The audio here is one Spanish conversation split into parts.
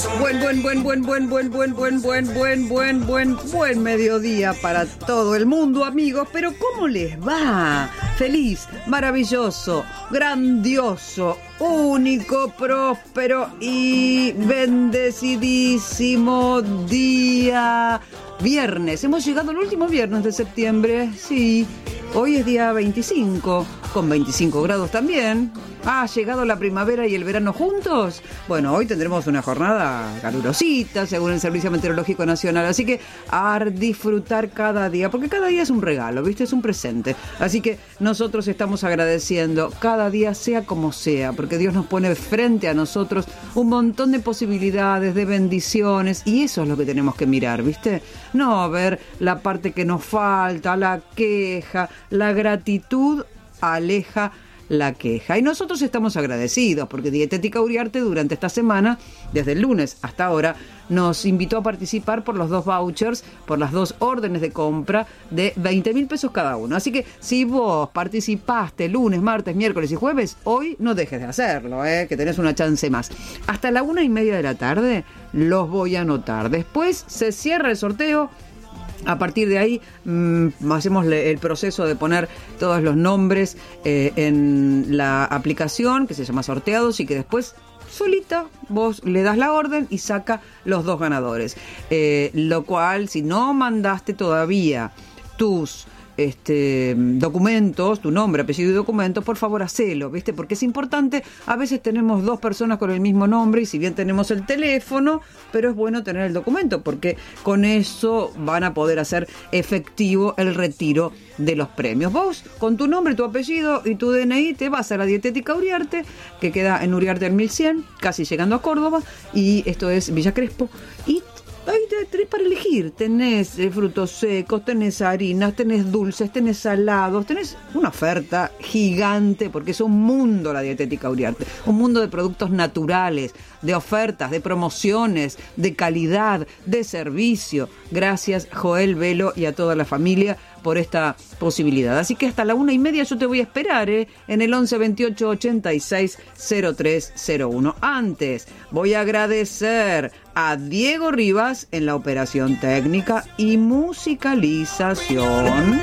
Buen mediodía para todo el mundo, amigos. Pero ¿cómo les va? Feliz, maravilloso, grandioso, único, próspero y bendecidísimo día. Viernes, hemos llegado al último viernes de septiembre. Sí, hoy es día 25, con 25 grados también. ¿Ha llegado la primavera y el verano juntos? Bueno, hoy tendremos una jornada calurosita, según el Servicio Meteorológico Nacional. Así que a disfrutar cada día, porque cada día es un regalo, ¿viste? Es un presente. Así que nosotros estamos agradeciendo cada día, sea como sea, porque Dios nos pone frente a nosotros un montón de posibilidades, de bendiciones, y eso es lo que tenemos que mirar, ¿viste? No ver la parte que nos falta, la queja. La gratitud aleja la queja. Y nosotros estamos agradecidos porque Dietética Uriarte durante esta semana, desde el lunes hasta ahora, nos invitó a participar por los 2 vouchers, por las 2 órdenes de compra de 20.000 pesos cada uno. Así que si vos participaste lunes, martes, miércoles y jueves, hoy no dejes de hacerlo, que tenés una chance más. Hasta la 1:30 de la tarde los voy a anotar. Después se cierra el sorteo. A partir de ahí hacemos el proceso de poner todos los nombres en la aplicación que se llama Sorteados y que después solita vos le das la orden y saca los 2 ganadores. Lo cual, si no mandaste todavía tus documentos, tu nombre, apellido y documentos, por favor hacelo, ¿viste? Porque es importante. A veces tenemos 2 personas con el mismo nombre y si bien tenemos el teléfono, pero es bueno tener el documento porque con eso van a poder hacer efectivo el retiro de los premios. Vos, con tu nombre, tu apellido y tu DNI, te vas a la Dietética Uriarte, que queda en Uriarte al 1100, casi llegando a Córdoba, y esto es Villa Crespo, y ahí tenés para elegir, tenés frutos secos, tenés harinas, tenés dulces, tenés salados, tenés una oferta gigante porque es un mundo la Dietética Uriarte, un mundo de productos naturales, de ofertas, de promociones, de calidad, de servicio. Gracias Joel Velo y a toda la familia por esta posibilidad. Así que hasta la 1:30 yo te voy a esperar en el 11 28 86 0301. Antes voy a agradecer a Diego Rivas en la operación técnica y musicalización.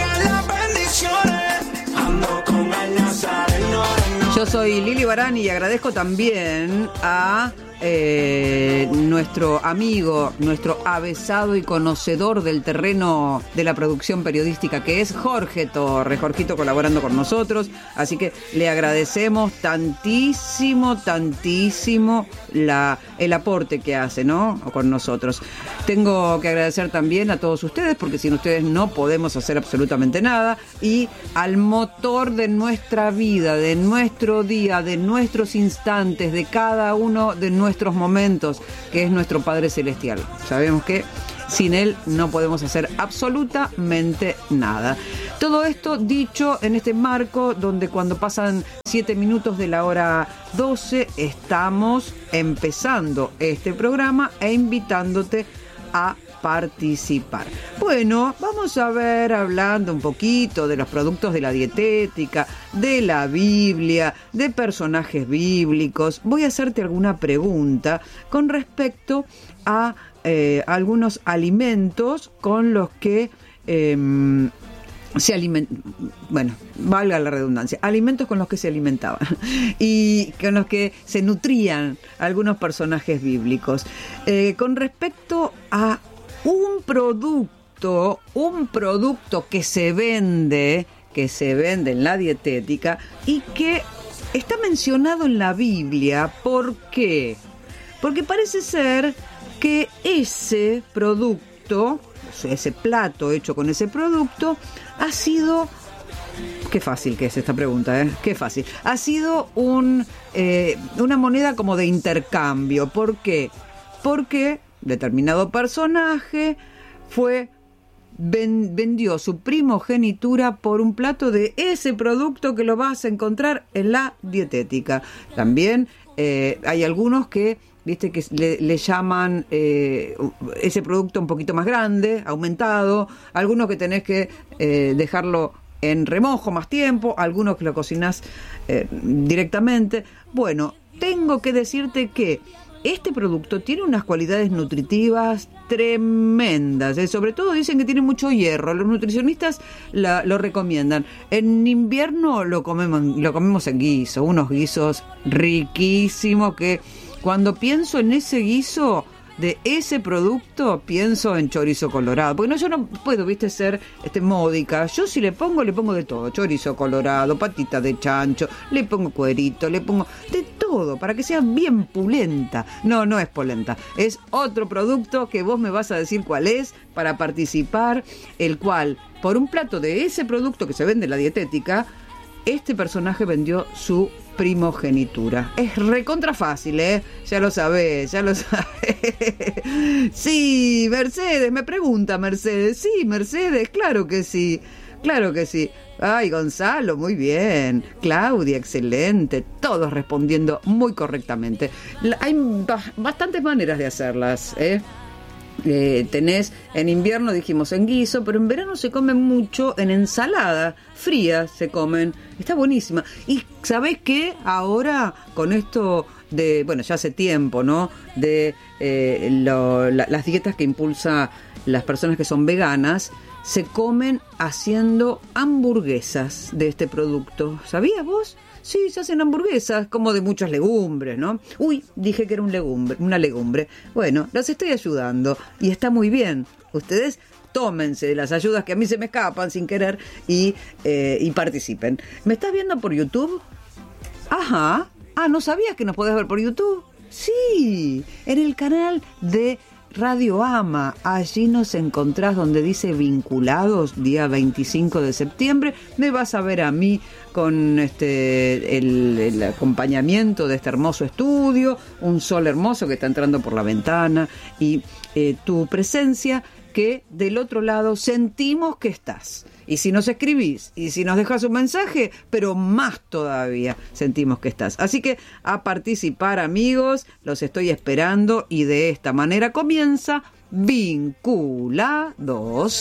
Yo soy Lili Barani y agradezco también a nuestro amigo, nuestro avesado y conocedor del terreno de la producción periodística, que es Jorge Torres. Jorgito colaborando con nosotros, así que le agradecemos tantísimo el aporte que hace, ¿no? Con nosotros. Tengo que agradecer también a todos ustedes, porque sin ustedes no podemos hacer absolutamente nada, y al motor de nuestra vida, de nuestro día, de nuestros instantes, de cada uno de nuestros momentos, que es nuestro Padre Celestial. Sabemos que sin él no podemos hacer absolutamente nada. Todo esto dicho en este marco donde cuando pasan 7 minutos de la hora 12 estamos empezando este programa e invitándote a participar. Bueno, vamos a ver, hablando un poquito de los productos de la dietética, de la Biblia, de personajes bíblicos. Voy a hacerte alguna pregunta con respecto a algunos alimentos con los que se alimentan, bueno, valga la redundancia, alimentos con los que se alimentaban y con los que se nutrían algunos personajes bíblicos. Con respecto a un producto que se vende en la dietética y que está mencionado en la Biblia. ¿Por qué? Porque parece ser que ese producto, ese plato hecho con ese producto, ha sido... Qué fácil que es esta pregunta, ¿eh? Qué fácil. Ha sido una moneda como de intercambio. ¿Por qué? Porque determinado personaje vendió su primogenitura por un plato de ese producto que lo vas a encontrar en la dietética. También hay algunos que, viste, que le llaman ese producto un poquito más grande, aumentado. Algunos que tenés que dejarlo en remojo más tiempo, algunos que lo cocinás directamente. Bueno, tengo que decirte que este producto tiene unas cualidades nutritivas tremendas, sobre todo dicen que tiene mucho hierro, los nutricionistas lo recomiendan. En invierno lo comemos en guiso, unos guisos riquísimos que cuando pienso en ese guiso de ese producto, pienso en chorizo colorado, porque yo no puedo, ser módica. Yo si le pongo de todo, chorizo colorado, patita de chancho, le pongo cuerito, le pongo de todo, para que sea bien pulenta. No es polenta, es otro producto que vos me vas a decir cuál es, para participar, el cual, por un plato de ese producto que se vende en la dietética, este personaje vendió su primogenitura. Es recontra fácil, ya lo sabés. Sí, Mercedes, me pregunta Mercedes. Sí, Mercedes, claro que sí. Ay, Gonzalo, muy bien. Claudia, excelente. Todos respondiendo muy correctamente. Hay bastantes maneras de hacerlas, tenés en invierno, dijimos, en guiso, pero en verano se come mucho en ensalada fría, se comen, está buenísima. Y ¿sabés qué? Ahora con esto de, ya hace tiempo, ¿no? De las dietas que impulsa las personas que son veganas, se comen haciendo hamburguesas de este producto. ¿Sabías vos? Sí, se hacen hamburguesas, como de muchas legumbres, ¿no? Uy, dije que era una legumbre. Bueno, las estoy ayudando y está muy bien. Ustedes tómense de las ayudas que a mí se me escapan sin querer y participen. ¿Me estás viendo por YouTube? Ajá. Ah, ¿no sabías que nos podés ver por YouTube? Sí, en el canal de Radio Ama, allí nos encontrás donde dice vinculados, día 25 de septiembre, me vas a ver a mí con el acompañamiento de este hermoso estudio, un sol hermoso que está entrando por la ventana y tu presencia que del otro lado sentimos que estás. Y si nos escribís, y si nos dejas un mensaje, pero más todavía sentimos que estás. Así que a participar, amigos, los estoy esperando y de esta manera comienza Vinculados.